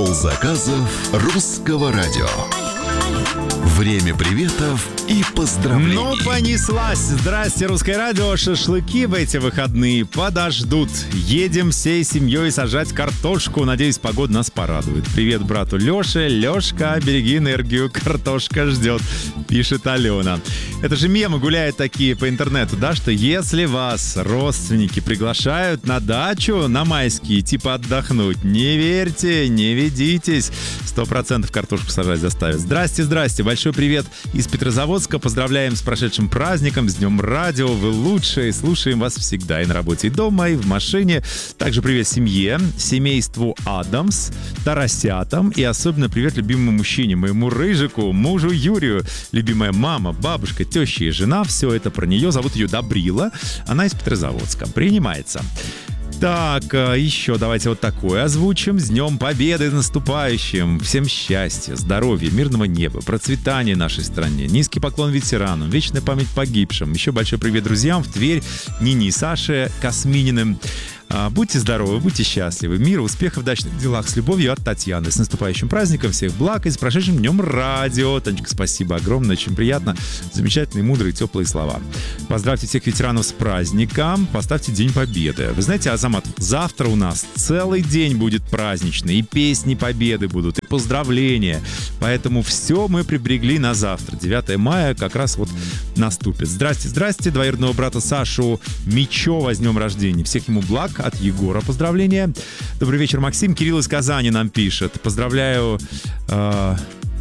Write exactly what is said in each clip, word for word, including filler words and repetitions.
Отдел заказов Русского радио. Время приветов и поздравлений. Ну, понеслась. Здрасте, Русское радио. Шашлыки в эти выходные подождут. Едем всей семьей сажать картошку. Надеюсь, погода нас порадует. Привет брату Лёше. Лёшка, береги энергию. Картошка ждет, пишет Алена. Это же мемы гуляют такие по интернету, да, что если вас родственники приглашают на дачу на майские, типа отдохнуть, не верьте, не ведитесь. Сто процентов картошку сажать заставят. Здрасте, здрасте. Большой привет из Петрозаводска. Поздравляем с прошедшим праздником, с Днем радио. Вы лучшие. Слушаем вас всегда и на работе, и дома, и в машине. Также привет семье, семейству Адамс, Тарасятам. И особенно привет любимому мужчине, моему Рыжику, мужу Юрию. Любимая мама, бабушка, теща и жена. Все это про нее. Зовут ее Добрила. Она из Петрозаводска. Принимается. Так, еще давайте вот такое озвучим. С Днем Победы наступающим. Всем счастья, здоровья, мирного неба, процветания нашей стране. Низкий поклон ветеранам, вечная память погибшим. Еще большой привет друзьям в Тверь, Нине и Саше Космининым. Будьте здоровы, будьте счастливы. Мира, успехов в дачных делах. С любовью от Татьяны. С наступающим праздником, всех благ и с прошедшим Днем радио. Танечка, спасибо огромное, очень приятно. Замечательные, мудрые, теплые слова. Поздравьте всех ветеранов с праздником. Поставьте День Победы. Вы знаете, Азамат, завтра у нас целый день будет праздничный. И песни Победы будут, и поздравления. Поэтому все мы приберегли на завтра. девятое мая как раз вот наступит. Здрасте, здрасте. Двоюродного брата Сашу Мичева с днем рождения. Всех ему благ. От Егора поздравления. Добрый вечер, Максим. Кирилл из Казани нам пишет. Поздравляю... Э,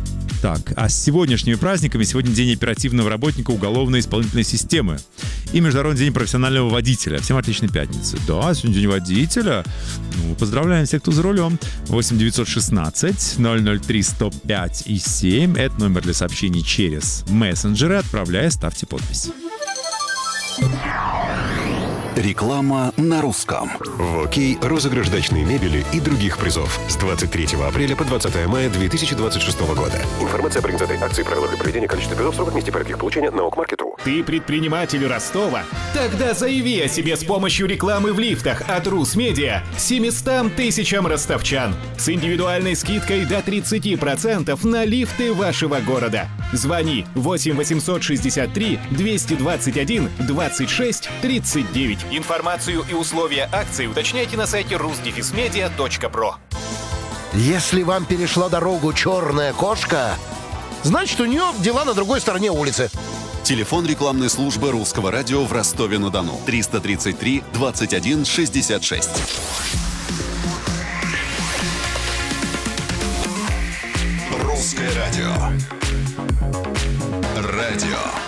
так, а с сегодняшними праздниками. Сегодня день оперативного работника уголовно-исполнительной системы. И Международный день профессионального водителя. Всем отличной пятницы. Да, сегодня день водителя. Ну, поздравляем всех, кто за рулем. восемь девятьсот шестнадцать ноль ноль три сто пять и семь. Это номер для сообщений через мессенджеры. Отправляя, ставьте подпись. Реклама на русском. В ОК розыгрыш дачной мебели и других призов с двадцать третьего апреля по двадцатое мая две тысячи двадцать шестого года. Информация о организаторе акции, правилах и проведении, количестве призов, сроках, месте порядке получения на ОКМаркет точка ру. Ты предприниматель Ростова? Тогда заяви о себе с помощью рекламы в лифтах от Русмедиа семьстам тысячам ростовчан с индивидуальной скидкой до тридцать процентов на лифты вашего города. Звони восемь восемьсот шестьдесят три двести двадцать один двадцать шесть тридцать девять. Информацию и условия акции уточняйте на сайте рус дефис медиа точка про. Если вам перешла дорогу черная кошка, значит, у нее дела на другой стороне улицы. Телефон рекламной службы Русского радио в Ростове-на-Дону. триста тридцать три двадцать один шестьдесят шесть. Русское радио. Радио